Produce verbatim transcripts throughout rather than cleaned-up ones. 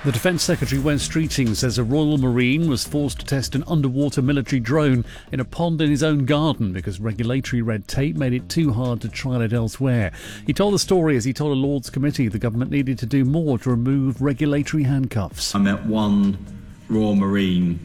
The Defence Secretary Wes Streeting says a Royal Marine was forced to test an underwater military drone in a pond in his own garden because regulatory red tape made it too hard to trial it elsewhere. He told the story as he told a Lords committee the government needed to do more to remove regulatory handcuffs. I met one Royal Marine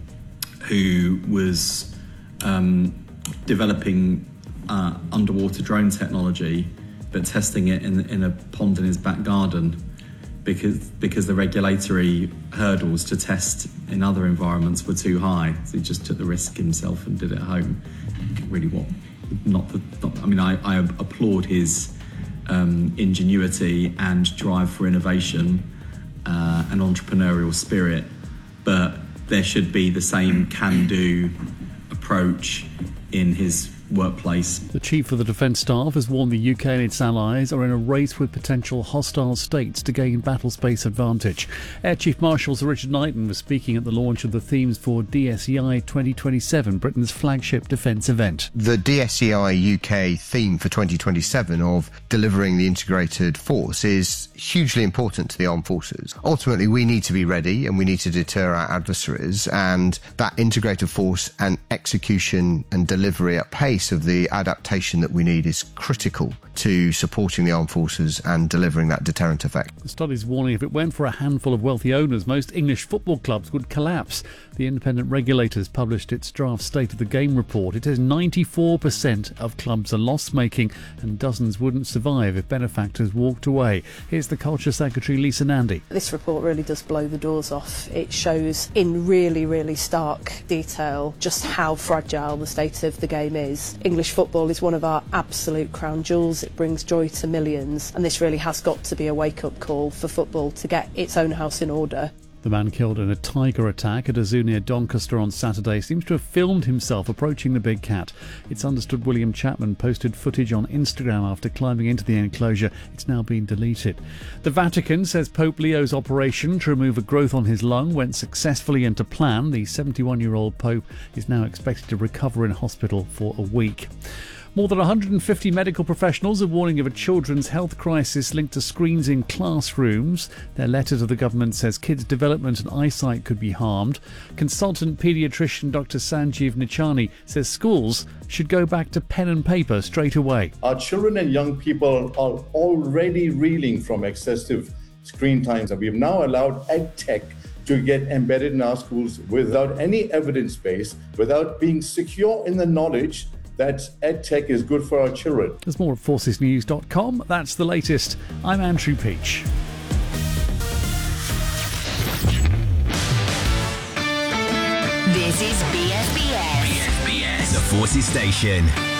who was um, developing uh, underwater drone technology but testing it in, in a pond in his back garden. Because because the regulatory hurdles to test in other environments were too high, so he just took the risk himself and did it at home. Really, what? Not the. Not, I mean, I, I applaud his um, ingenuity and drive for innovation uh, and entrepreneurial spirit, but there should be the same can-do approach in his workplace. The Chief of the Defence Staff has warned the U K and its allies are in a race with potential hostile states to gain battle space advantage. Air Chief Marshal Sir Richard Knighton was speaking at the launch of the themes for D S E I twenty twenty-seven, Britain's flagship defence event. The D S E I U K theme for twenty twenty-seven of delivering the integrated force is hugely important to the armed forces. Ultimately, we need to be ready and we need to deter our adversaries, and that integrated force and execution and delivery at pace of the adaptation that we need is critical to supporting the armed forces and delivering that deterrent effect. The study's warning if it went for a handful of wealthy owners, most English football clubs would collapse. The independent regulators published its draft State of the Game report. It says ninety-four percent of clubs are loss-making and dozens wouldn't survive if benefactors walked away. Here's the Culture Secretary Lisa Nandy. This report really does blow the doors off. It shows in really, really stark detail just how fragile the state of the game is. English football is one of our absolute crown jewels. It brings joy to millions, and this really has got to be a wake-up call for football to get its own house in order. The man killed in a tiger attack at a zoo near Doncaster on Saturday seems to have filmed himself approaching the big cat. It's understood William Chapman posted footage on Instagram after climbing into the enclosure. It's now been deleted. The Vatican says Pope Leo's operation to remove a growth on his lung went successfully and to plan. The seventy-one-year-old Pope is now expected to recover in hospital for a week. More than one hundred fifty medical professionals are warning of a children's health crisis linked to screens in classrooms. Their letter to the government says kids' development and eyesight could be harmed. Consultant paediatrician Doctor Sanjeev Nichani says schools should go back to pen and paper straight away. Our children and young people are already reeling from excessive screen times, and we've now allowed EdTech to get embedded in our schools without any evidence base, without being secure in the knowledge that EdTech is good for our children. There's more at forces news dot com. That's the latest. I'm Andrew Peach. This is B S B S. B S B S, the Forces Station.